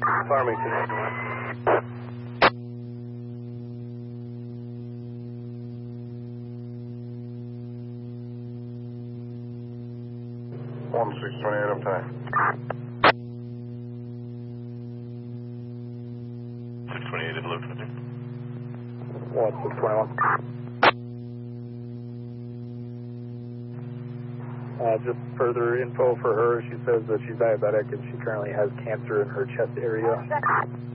Farmington. 1628 up time. 628 in Luke. 1621. Just further info for her. She says that she's diabetic and she currently has cancer in her chest area.